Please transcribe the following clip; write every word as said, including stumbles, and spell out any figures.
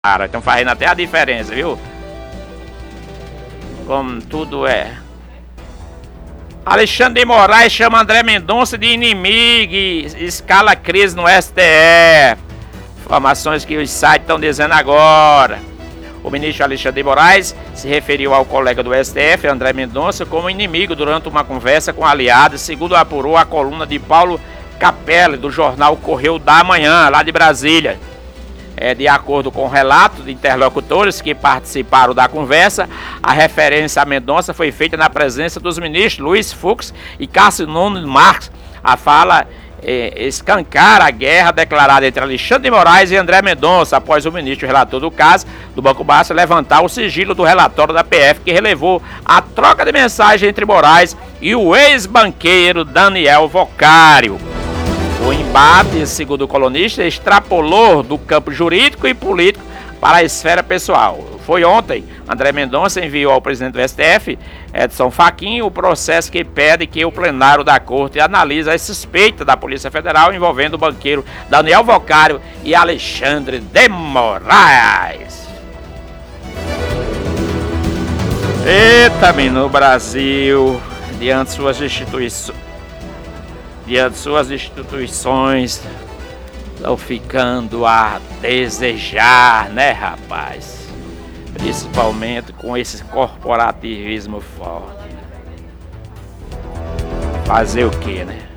Cara, estão fazendo até a diferença, viu? Como tudo é. Alexandre de Moraes chama André Mendonça de inimigo e escala crise no S T F. Informações que os sites estão dizendo agora. O ministro Alexandre de Moraes se referiu ao colega do S T F, André Mendonça, como inimigo durante uma conversa com aliados, segundo apurou a coluna de Paulo Capelli, do jornal Correio da Manhã, lá de Brasília. É, de acordo com o relato de interlocutores que participaram da conversa, a referência a Mendonça foi feita na presença dos ministros Luiz Fux e Cássio Nunes Marques. A fala é, escancara a guerra declarada entre Alexandre de Moraes e André Mendonça, após o ministro relator do caso do Banco Basta levantar o sigilo do relatório da P F, que relevou a troca de mensagem entre Moraes e o ex-banqueiro Daniel Vocário. O embate, segundo o colunista, extrapolou do campo jurídico e político para a esfera pessoal. Foi ontem, André Mendonça enviou ao presidente do S T F, Edson Fachin, o processo que pede que o plenário da corte analise as suspeitas da Polícia Federal envolvendo o banqueiro Daniel Vocário e Alexandre de Moraes. E também no Brasil, diante de suas instituições, diante de suas instituições, estão ficando a desejar, né, rapaz? Principalmente com esse corporativismo forte. Fazer o quê, né?